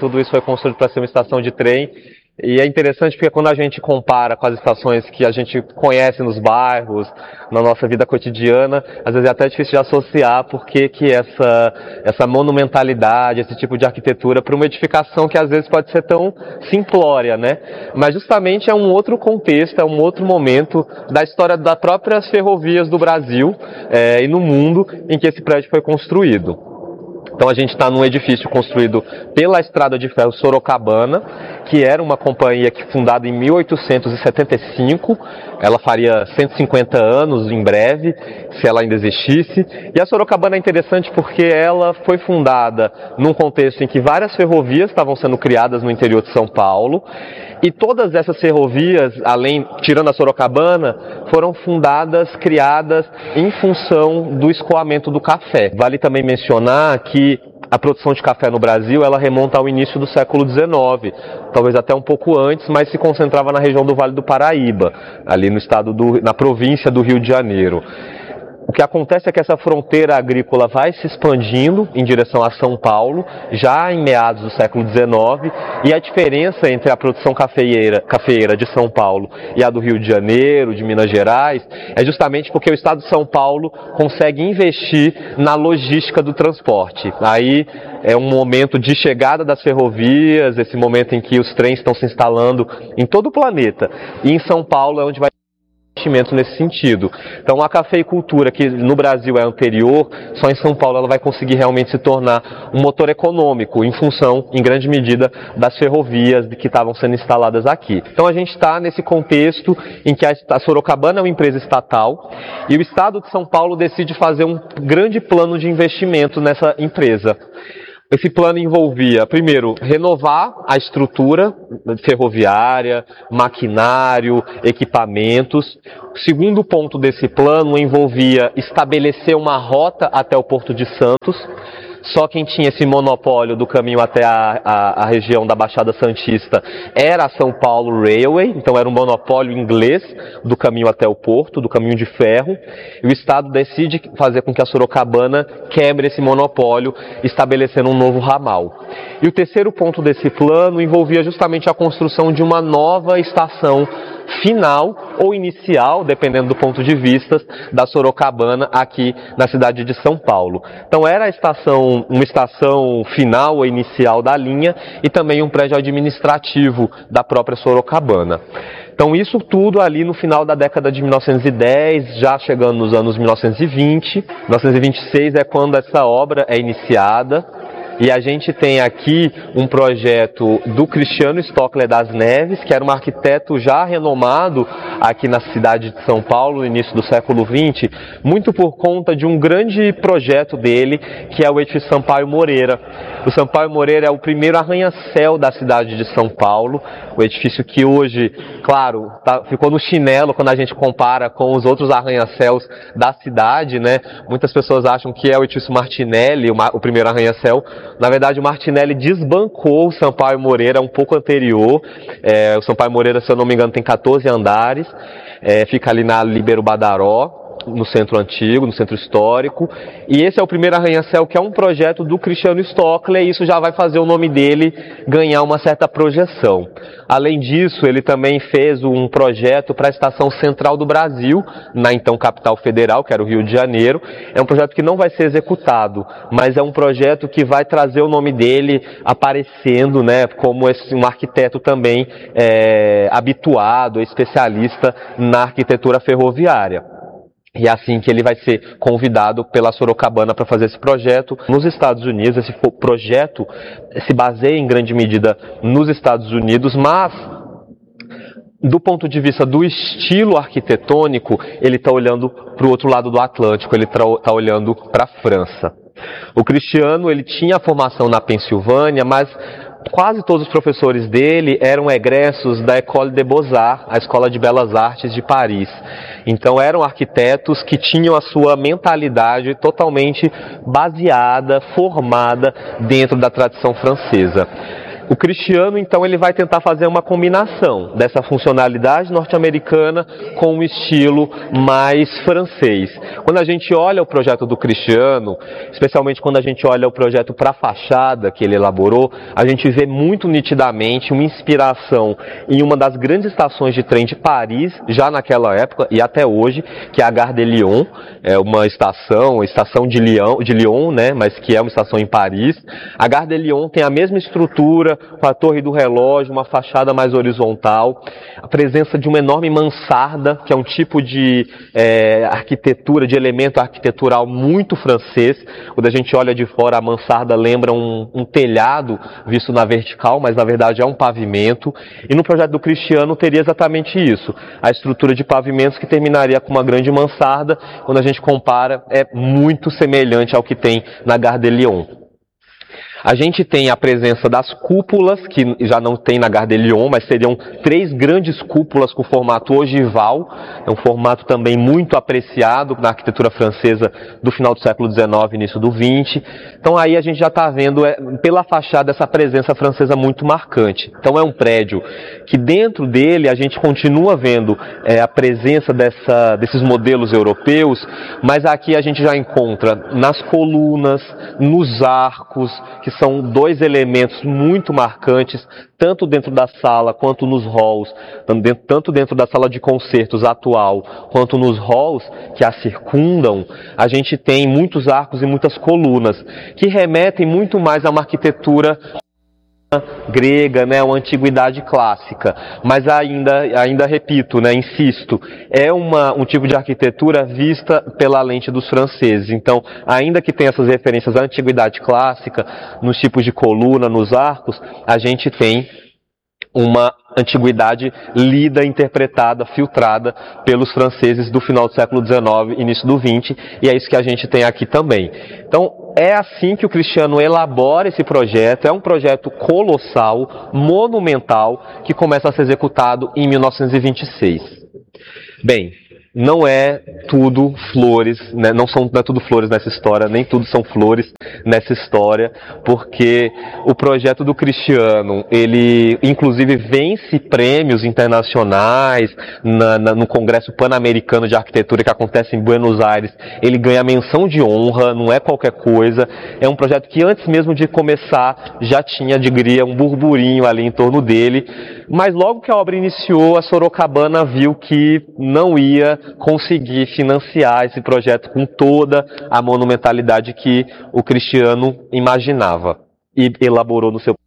tudo isso foi construído para ser uma estação de trem. E é interessante porque quando a gente compara com as estações que a gente conhece nos bairros, na nossa vida cotidiana, às vezes é até difícil de associar porque que essa monumentalidade, esse tipo de arquitetura para uma edificação que às vezes pode ser tão simplória, né? Mas justamente é um outro contexto, é um outro momento da história das próprias ferrovias do Brasil e no mundo em que esse prédio foi construído. Então a gente está num edifício construído pela Estrada de Ferro Sorocabana, que era uma companhia fundada em 1875, ela faria 150 anos em breve, se ela ainda existisse. E a Sorocabana é interessante porque ela foi fundada num contexto em que várias ferrovias estavam sendo criadas no interior de São Paulo, e todas essas ferrovias, tirando a Sorocabana, foram criadas em função do escoamento do café. Vale também mencionar que a produção de café no Brasil, ela remonta ao início do século XIX, talvez até um pouco antes, mas se concentrava na região do Vale do Paraíba, ali na província do Rio de Janeiro. O que acontece é que essa fronteira agrícola vai se expandindo em direção a São Paulo, já em meados do século XIX, e a diferença entre a produção cafeeira de São Paulo e a do Rio de Janeiro, de Minas Gerais, é justamente porque o estado de São Paulo consegue investir na logística do transporte. Aí é um momento de chegada das ferrovias, esse momento em que os trens estão se instalando em todo o planeta, e em São Paulo é onde vai investimento nesse sentido. Então a cafeicultura, que no Brasil é anterior, só em São Paulo ela vai conseguir realmente se tornar um motor econômico, em função, em grande medida, das ferrovias que estavam sendo instaladas aqui. Então a gente está nesse contexto em que a Sorocabana é uma empresa estatal e o Estado de São Paulo decide fazer um grande plano de investimento nessa empresa. Esse plano envolvia, primeiro, renovar a estrutura ferroviária, maquinário, equipamentos. O segundo ponto desse plano envolvia estabelecer uma rota até o Porto de Santos. Só quem tinha esse monopólio do caminho até a região da Baixada Santista era a São Paulo Railway, então era um monopólio inglês do caminho até o porto, do caminho de ferro, e o Estado decide fazer com que a Sorocabana quebre esse monopólio, estabelecendo um novo ramal. E o terceiro ponto desse plano envolvia justamente a construção de uma nova estação final ou inicial, dependendo do ponto de vista, da Sorocabana aqui na cidade de São Paulo. Então era uma estação final ou inicial da linha e também um prédio administrativo da própria Sorocabana. Então isso tudo ali no final da década de 1910, já chegando nos anos 1920, 1926 é quando essa obra é iniciada. E a gente tem aqui um projeto do Cristiano Stockler das Neves, que era um arquiteto já renomado aqui na cidade de São Paulo, no início do século XX, muito por conta de um grande projeto dele, que é o edifício Sampaio Moreira. O Sampaio Moreira é o primeiro arranha-céu da cidade de São Paulo, o edifício que hoje, claro, ficou no chinelo quando a gente compara com os outros arranha-céus da cidade, né? Muitas pessoas acham que é o edifício Martinelli, o primeiro arranha-céu. Na verdade, o Martinelli desbancou o Sampaio Moreira um pouco anterior. O Sampaio Moreira, se eu não me engano, tem 14 andares. Fica ali na Líbero Badaró, no centro antigo, no centro histórico. E esse é o primeiro arranha-céu, que é um projeto do Cristiano Stockler, e isso já vai fazer o nome dele ganhar uma certa projeção. Além disso, ele também fez um projeto para a Estação Central do Brasil, na então capital federal, que era o Rio de Janeiro. É um projeto que não vai ser executado, mas é um projeto que vai trazer o nome dele aparecendo, né, como um arquiteto também habituado, especialista na arquitetura ferroviária. E é assim que ele vai ser convidado pela Sorocabana para fazer esse projeto nos Estados Unidos. Esse projeto se baseia em grande medida nos Estados Unidos, mas do ponto de vista do estilo arquitetônico, ele está olhando para o outro lado do Atlântico, ele está olhando para a França. O Cristiano, ele tinha formação na Pensilvânia, mas quase todos os professores dele eram egressos da École des Beaux-Arts, a Escola de Belas Artes de Paris. Então eram arquitetos que tinham a sua mentalidade totalmente baseada, formada dentro da tradição francesa. O Cristiano, então, ele vai tentar fazer uma combinação dessa funcionalidade norte-americana com um estilo mais francês. Quando a gente olha o projeto do Cristiano, especialmente quando a gente olha o projeto para a fachada que ele elaborou, a gente vê muito nitidamente uma inspiração em uma das grandes estações de trem de Paris, já naquela época e até hoje, que é a Gare de Lyon, é uma estação de Lyon, né, mas que é uma estação em Paris. A Gare de Lyon tem a mesma estrutura, com a torre do relógio, uma fachada mais horizontal, a presença de uma enorme mansarda, que é um tipo de arquitetura, de elemento arquitetural muito francês. Quando a gente olha de fora, a mansarda lembra um telhado visto na vertical, mas na verdade é um pavimento. E no projeto do Cristiano teria exatamente isso, a estrutura de pavimentos que terminaria com uma grande mansarda. Quando a gente compara, é muito semelhante ao que tem na Gare de Lyon. A gente tem a presença das cúpulas, que já não tem na Gare de Lyon, mas seriam 3 grandes cúpulas com formato ogival, é um formato também muito apreciado na arquitetura francesa do final do século XIX, início do XX. Então aí a gente já está vendo pela fachada essa presença francesa muito marcante. Então é um prédio que dentro dele a gente continua vendo a presença desses modelos europeus, mas aqui a gente já encontra nas colunas, nos arcos, que são 2 elementos muito marcantes, tanto dentro da sala quanto nos halls, tanto dentro da sala de concertos atual, quanto nos halls que a circundam. A gente tem muitos arcos e muitas colunas, que remetem muito mais a uma arquitetura grega, né, uma antiguidade clássica, mas ainda repito, né, insisto, é um tipo de arquitetura vista pela lente dos franceses. Então, ainda que tenha essas referências à antiguidade clássica, nos tipos de coluna, nos arcos, a gente tem uma antiguidade lida, interpretada, filtrada pelos franceses do final do século XIX, início do XX, e é isso que a gente tem aqui também. Então, é assim que o Cristiano elabora esse projeto. É um projeto colossal, monumental, que começa a ser executado em 1926. Bem, não é tudo flores, né? Não é tudo flores nessa história, nem tudo são flores nessa história, porque o projeto do Cristiano, ele inclusive vence prêmios internacionais no Congresso Pan-Americano de Arquitetura que acontece em Buenos Aires. Ele ganha menção de honra, não é qualquer coisa. É um projeto que antes mesmo de começar já tinha, diria, um burburinho ali em torno dele, mas logo que a obra iniciou, a Sorocabana viu que não ia conseguir financiar esse projeto com toda a monumentalidade que o Cristiano imaginava e elaborou no seu.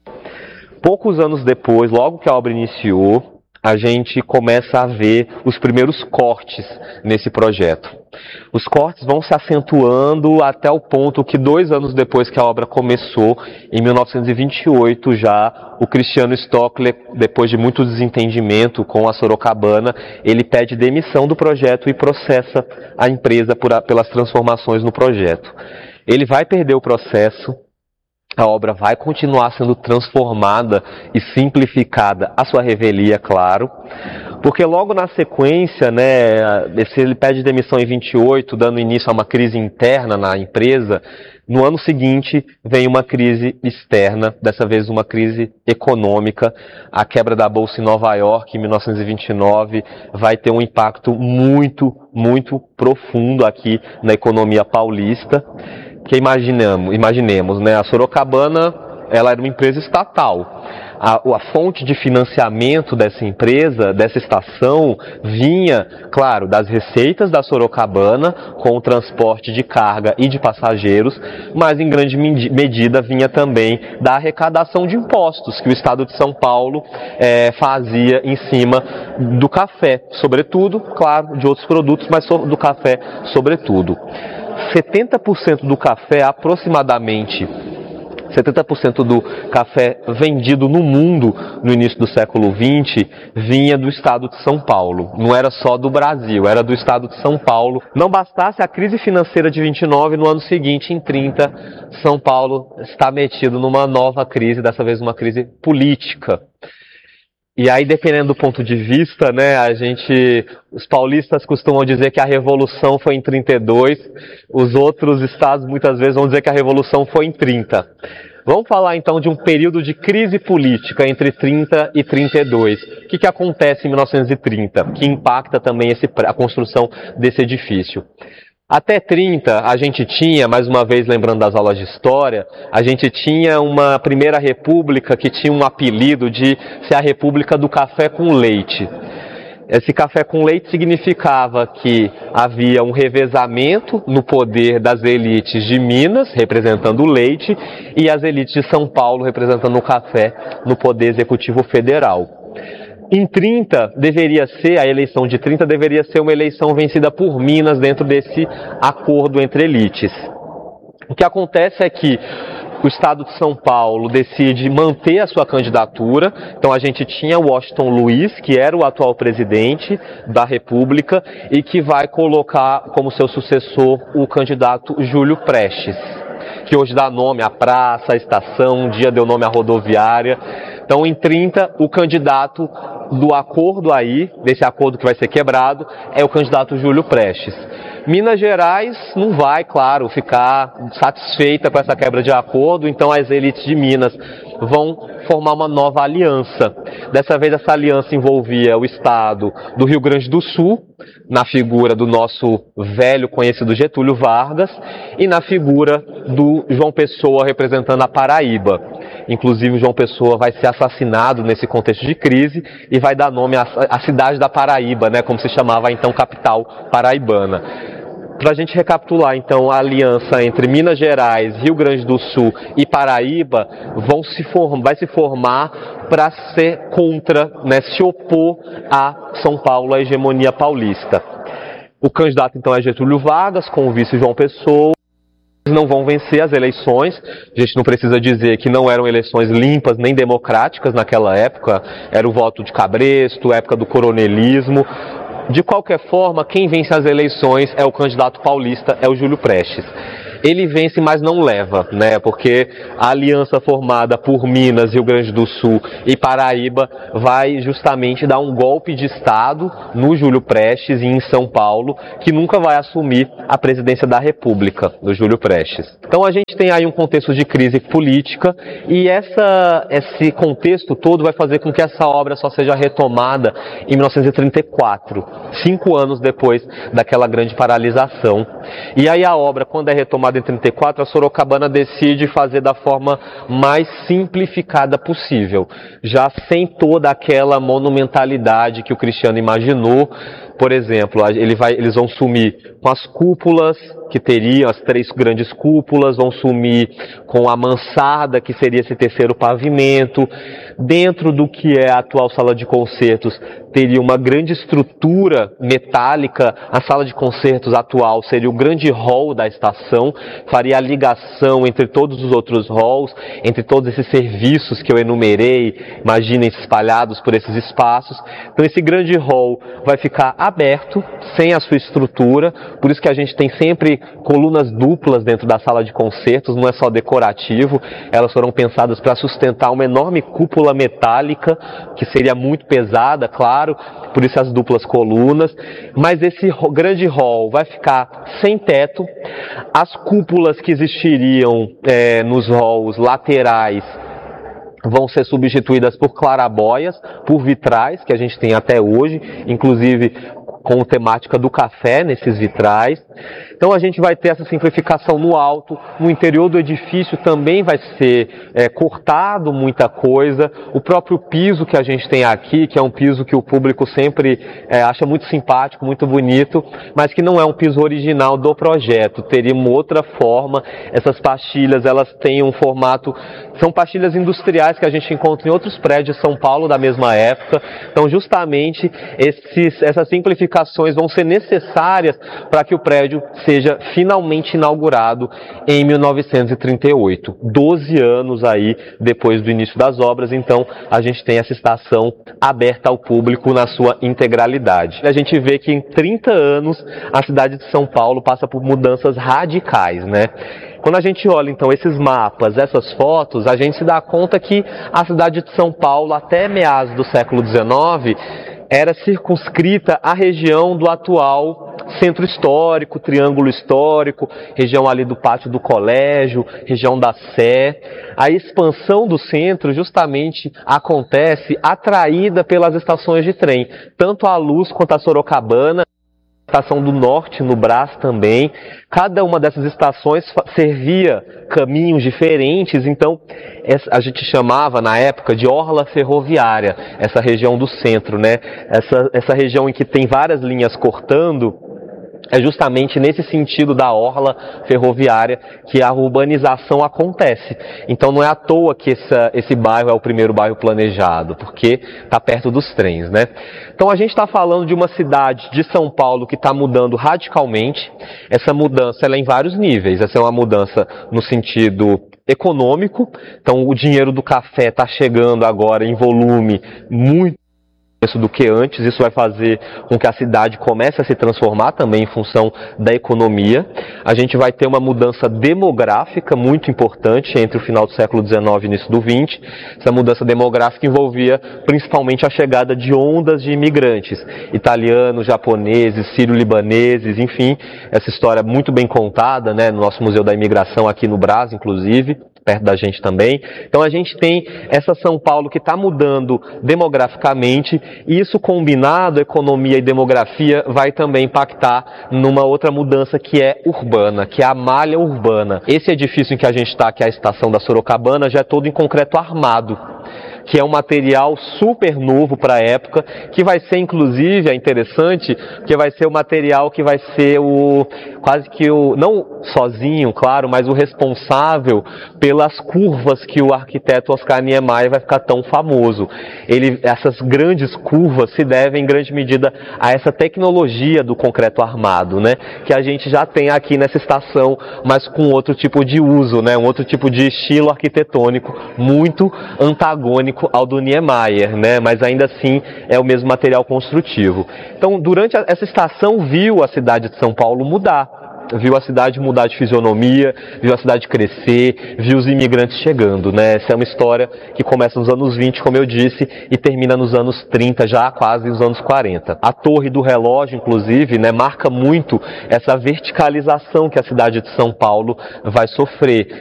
Poucos anos depois, logo que a obra iniciou, a gente começa a ver os primeiros cortes nesse projeto. Os cortes vão se acentuando até o ponto que 2 anos depois que a obra começou, em 1928 já, o Cristiano Stockler, depois de muito desentendimento com a Sorocabana, ele pede demissão do projeto e processa a empresa pelas transformações no projeto. Ele vai perder o processo. A obra vai continuar sendo transformada e simplificada à sua revelia, claro, porque logo na sequência, né, ele pede demissão em 28, dando início a uma crise interna na empresa. No ano seguinte, vem uma crise externa, dessa vez uma crise econômica. A quebra da Bolsa em Nova York, em 1929, vai ter um impacto muito, muito profundo aqui na economia paulista. Que imaginemos, né? A Sorocabana, ela era uma empresa estatal. A fonte de financiamento dessa empresa, dessa estação, vinha, claro, das receitas da Sorocabana, com o transporte de carga e de passageiros, mas em grande medida vinha também da arrecadação de impostos que o Estado de São Paulo fazia em cima do café, sobretudo, claro, de outros produtos, mas do café sobretudo. 70% do café, aproximadamente, 70% do café vendido no mundo no início do século XX vinha do estado de São Paulo. Não era só do Brasil, era do estado de São Paulo. Não bastasse a crise financeira de 29, no ano seguinte, em 30, São Paulo está metido numa nova crise, dessa vez uma crise política. E aí, dependendo do ponto de vista, né, os paulistas costumam dizer que a Revolução foi em 32, os outros estados muitas vezes vão dizer que a Revolução foi em 30. Vamos falar então de um período de crise política entre 30 e 32. O que acontece em 1930, que impacta também a construção desse edifício? Até 30, a gente tinha, mais uma vez lembrando das aulas de história, a gente tinha uma primeira república que tinha um apelido de ser a República do Café com Leite. Esse café com leite significava que havia um revezamento no poder das elites de Minas, representando o leite, e as elites de São Paulo, representando o café, no poder executivo federal. Em 30, a eleição de 30 deveria ser uma eleição vencida por Minas dentro desse acordo entre elites. O que acontece é que o estado de São Paulo decide manter a sua candidatura. Então a gente tinha Washington Luiz, que era o atual presidente da República, e que vai colocar como seu sucessor o candidato Júlio Prestes, que hoje dá nome à praça, à estação, um dia deu nome à rodoviária. Então, em 30, o candidato do acordo aí, desse acordo que vai ser quebrado, é o candidato Júlio Prestes. Minas Gerais não vai, claro, ficar satisfeita com essa quebra de acordo, então as elites de Minas vão formar uma nova aliança. Dessa vez essa aliança envolvia o estado do Rio Grande do Sul, na figura do nosso velho conhecido Getúlio Vargas, e na figura do João Pessoa representando a Paraíba. Inclusive o João Pessoa vai ser assassinado nesse contexto de crise e vai dar nome à cidade da Paraíba, né, como se chamava a então capital paraibana. Para a gente recapitular, então, a aliança entre Minas Gerais, Rio Grande do Sul e Paraíba vai se formar para ser contra, né, se opor a São Paulo, à hegemonia paulista. O candidato, então, é Getúlio Vargas, com o vice João Pessoa. Não vão vencer as eleições. A gente não precisa dizer que não eram eleições limpas nem democráticas naquela época. Era o voto de cabresto, época do coronelismo. De qualquer forma, quem vence as eleições é o candidato paulista, é o Júlio Prestes. Ele vence, mas não leva, né? Porque a aliança formada por Minas, Rio Grande do Sul e Paraíba vai justamente dar um golpe de Estado no Júlio Prestes e em São Paulo, que nunca vai assumir a presidência da República, do Júlio Prestes. Então a gente tem aí um contexto de crise política e esse contexto todo vai fazer com que essa obra só seja retomada em 1934, 5 anos depois daquela grande paralisação. E aí a obra, quando é retomada em 34, a Sorocabana decide fazer da forma mais simplificada possível, já sem toda aquela monumentalidade que o Cristiano imaginou. Por exemplo, eles vão sumir com as cúpulas, que teriam as 3 grandes cúpulas, vão sumir com a mansarda, que seria esse terceiro pavimento. Dentro do que é a atual sala de concertos, teria uma grande estrutura metálica. A sala de concertos atual seria o grande hall da estação, faria a ligação entre todos os outros halls, entre todos esses serviços que eu enumerei, imaginem espalhados por esses espaços. Então esse grande hall vai ficar aberto, sem a sua estrutura, por isso que a gente tem sempre colunas duplas dentro da sala de concertos, não é só decorativo, elas foram pensadas para sustentar uma enorme cúpula metálica, que seria muito pesada, claro, por isso as duplas colunas, mas esse grande hall vai ficar sem teto, as cúpulas que existiriam nos halls laterais vão ser substituídas por clarabóias, por vitrais, que a gente tem até hoje, inclusive com temática do café nesses vitrais. Então a gente vai ter essa simplificação no alto, no interior do edifício também vai ser cortado muita coisa. O próprio piso que a gente tem aqui, que é um piso que o público sempre acha muito simpático, muito bonito, mas que não é um piso original do projeto, teria uma outra forma. Essas pastilhas, elas têm um formato, são pastilhas industriais que a gente encontra em outros prédios de São Paulo da mesma época. Então justamente essas simplificações vão ser necessárias para que o prédio seja finalmente inaugurado em 1938. 12 anos aí depois do início das obras, então a gente tem essa estação aberta ao público na sua integralidade. A gente vê que em 30 anos a cidade de São Paulo passa por mudanças radicais, né? Quando a gente olha, então, esses mapas, essas fotos, a gente se dá conta que a cidade de São Paulo, até meados do século XIX, era circunscrita à região do atual centro histórico, triângulo histórico, região ali do pátio do colégio, região da Sé. A expansão do centro justamente acontece atraída pelas estações de trem, tanto a Luz quanto a Sorocabana, Estação do Norte, no Brás também. Cada uma dessas estações servia caminhos diferentes, então a gente chamava na época de orla ferroviária, essa região do centro, né? Essa região em que tem várias linhas cortando, é justamente nesse sentido da orla ferroviária que a urbanização acontece. Então não é à toa que esse bairro é o primeiro bairro planejado, porque está perto dos trens, né? Então a gente está falando de uma cidade de São Paulo que está mudando radicalmente. Essa mudança ela é em vários níveis. Essa é uma mudança no sentido econômico. Então o dinheiro do café está chegando agora em volume muito do que antes. Isso vai fazer com que a cidade comece a se transformar também em função da economia. A gente vai ter uma mudança demográfica muito importante entre o final do século XIX e início do XX. Essa mudança demográfica envolvia principalmente a chegada de ondas de imigrantes, italianos, japoneses, sírio-libaneses, enfim, essa história muito bem contada, né, no nosso Museu da Imigração aqui no Brás, inclusive, perto da gente também. Então a gente tem essa São Paulo que está mudando demograficamente, e isso combinado, economia e demografia, vai também impactar numa outra mudança que é urbana, que é a malha urbana. Esse edifício em que a gente está, que é a estação da Sorocabana, já é todo em concreto armado, que é um material super novo para a época, que vai ser, inclusive, é interessante, que vai ser o material que vai ser não sozinho, claro, mas o responsável pelas curvas que o arquiteto Oscar Niemeyer vai ficar tão famoso. Essas grandes curvas se devem, em grande medida, a essa tecnologia do concreto armado, né, que a gente já tem aqui nessa estação, mas com outro tipo de uso, né, um outro tipo de estilo arquitetônico, muito antagônico ao do Niemeyer, né? Mas ainda assim é o mesmo material construtivo. Então, durante essa estação, viu a cidade de São Paulo mudar. Viu a cidade mudar de fisionomia, viu a cidade crescer, viu os imigrantes chegando, né? Essa é uma história que começa nos anos 20, como eu disse, e termina nos anos 30, já quase nos anos 40. A Torre do Relógio, inclusive, né, marca muito essa verticalização que a cidade de São Paulo vai sofrer.